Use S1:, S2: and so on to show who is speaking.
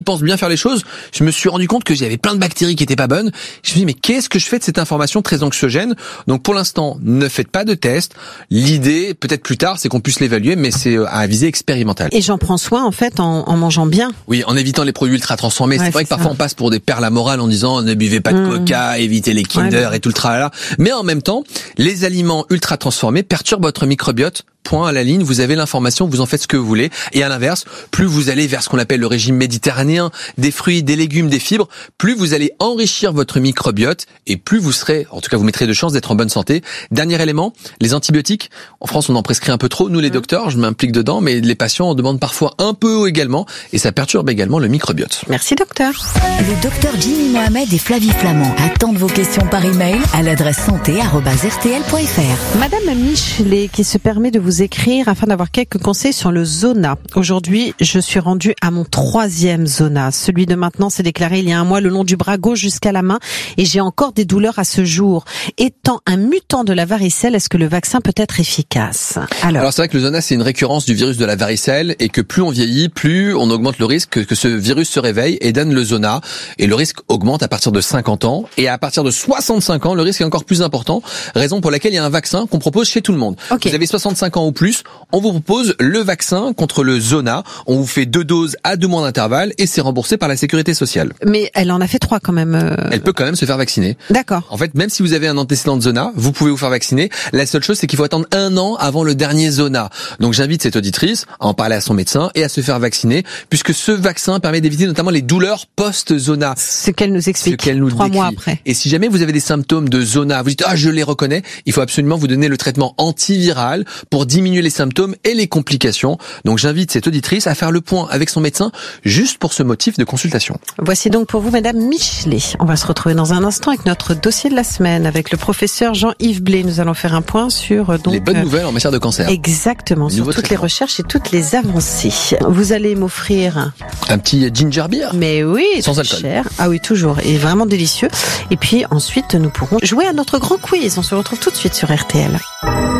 S1: pense bien faire les choses, je me suis rendu compte que j'avais plein de bactéries qui étaient pas bonnes. Je me suis dit, mais qu'est-ce que je fais de cette information très anxiogène? Donc pour l'instant, ne faites pas de test. L'idée, peut-être plus tard, c'est qu'on puisse l'évaluer, mais c'est à visée expérimentale.
S2: Et j'en prends soin en fait en mangeant bien.
S1: Oui, en évitant les produits ultra transformés.
S2: Ouais,
S1: c'est vrai que parfois
S2: ça.
S1: on passe pour des perles à morale en disant ne buvez pas de coca, évitez les Kinder et tout le tralala. Mais en même temps, les aliments ultra transformés perturbent votre microbiote. Point à la ligne, vous avez l'information, vous en faites ce que vous voulez. Et à l'inverse, plus vous allez vers ce qu'on appelle le régime méditerranéen, des fruits, des légumes, des fibres, plus vous allez enrichir votre microbiote et plus vous serez, en tout cas vous mettrez de chances d'être en bonne santé. Dernier élément, les antibiotiques. En France, on en prescrit un peu trop. Nous, les docteurs, je m'implique dedans, mais les patients en demandent parfois un peu également et ça perturbe également le microbiote.
S2: Merci docteur.
S3: Le docteur Jimmy Mohamed et Flavie Flamand attendent vos questions par email à l'adresse santé@rtl.fr.
S2: Madame Michelet qui se permet de vous écrire afin d'avoir quelques conseils sur le zona. Aujourd'hui, je suis rendue à mon 3e zona. Celui de maintenant s'est déclaré il y a un mois le long du bras gauche jusqu'à la main et j'ai encore des douleurs à ce jour. Étant un mutant de la varicelle, est-ce que le vaccin peut être efficace? Alors
S1: c'est vrai que le zona, c'est une récurrence du virus de la varicelle et que plus on vieillit, plus on augmente le risque que ce virus se réveille et donne le zona. Et le risque augmente à partir de 50 ans et à partir de 65 ans, le risque est encore plus important. Raison pour laquelle il y a un vaccin qu'on propose chez tout le monde.
S2: Okay.
S1: Vous avez 65 ans ou plus, on vous propose le vaccin contre le zona. On vous fait 2 doses à 2 mois d'intervalle et c'est remboursé par la sécurité sociale.
S2: Mais elle en a fait 3 quand même.
S1: Elle peut quand même se faire vacciner.
S2: D'accord.
S1: En fait, même si vous avez un antécédent de zona, vous pouvez vous faire vacciner. La seule chose, c'est qu'il faut attendre 1 an avant le dernier zona. Donc j'invite cette auditrice à en parler à son médecin et à se faire vacciner, puisque ce vaccin permet d'éviter notamment les douleurs post-zona.
S2: Ce qu'elle nous explique.
S1: Ce qu'elle nous
S2: 3
S1: décrit.
S2: mois après.
S1: Et si jamais vous avez des symptômes de zona, vous dites je les reconnais, il faut absolument vous donner le traitement antiviral pour diminuer les symptômes et les complications. Donc j'invite cette auditrice à faire le point avec son médecin juste pour ce motif de consultation.
S2: Voici donc pour vous Madame Michelet. On va se retrouver dans un instant avec notre dossier de la semaine avec le professeur Jean-Yves Blé. Nous allons faire un point sur
S1: les bonnes nouvelles en matière de cancer.
S2: Exactement, sur toutes les recherches et toutes les avancées. Vous allez m'offrir
S1: un petit ginger beer.
S2: Mais oui,
S1: sans alcool.
S2: Cher. Ah oui, toujours, et vraiment délicieux. Et puis ensuite nous pourrons jouer à notre grand quiz. On se retrouve tout de suite sur RTL.